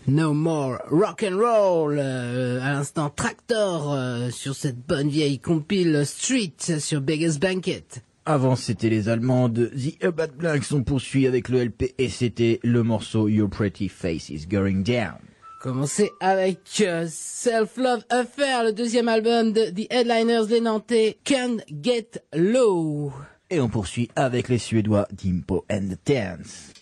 No More Rock and Roll, à l'instant Tractor sur cette bonne vieille compile Street sur Beggars Banquet. Avant, c'était les Allemands de The Bad Blanks. On poursuit avec le LP et c'était le morceau Your Pretty Face is Going Down. Commencez avec Self Love Affair, le deuxième album de The Headliners, les Nantais, Can't Get Low. Et on poursuit avec les Suédois d'Impo and the Dance.